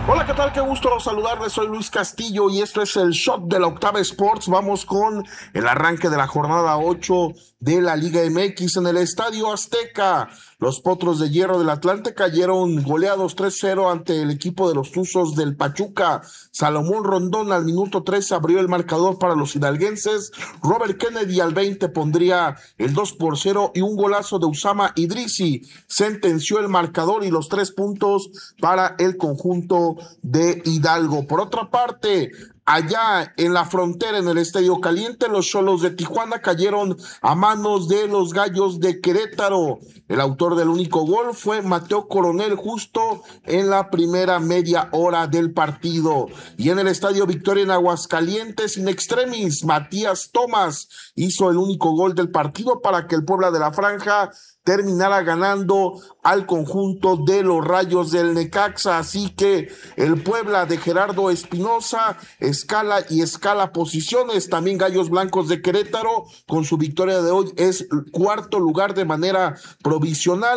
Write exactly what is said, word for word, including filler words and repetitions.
Hola, ¿qué tal? Qué gusto saludarles. Soy Luis Castillo y esto es el Shot de la Octava Sports. Vamos con el arranque de la jornada ocho de la Liga M X en el Estadio Azteca. Los Potros de Hierro del Atlante cayeron goleados tres cero ante el equipo de los Tuzos del Pachuca. Salomón Rondón al minuto tres abrió el marcador para los hidalguenses. Robert Kennedy al veinte pondría el dos por cero y un golazo de Usama Idrisi sentenció el marcador y los tres puntos para el conjunto de Hidalgo. Por otra parte, allá en la frontera, en el Estadio Caliente, los Xolos de Tijuana cayeron a manos de los Gallos de Querétaro. El autor del único gol fue Mateo Coronel justo en la primera media hora del partido. Y en el Estadio Victoria en Aguascalientes, in extremis, Matías Tomás hizo el único gol del partido para que el Puebla de la Franja terminara ganando al conjunto de los Rayos del Necaxa. Así que el Puebla de Gerardo Espinosa escala y escala posiciones. También Gallos Blancos de Querétaro con su victoria de hoy es cuarto lugar de manera provisional.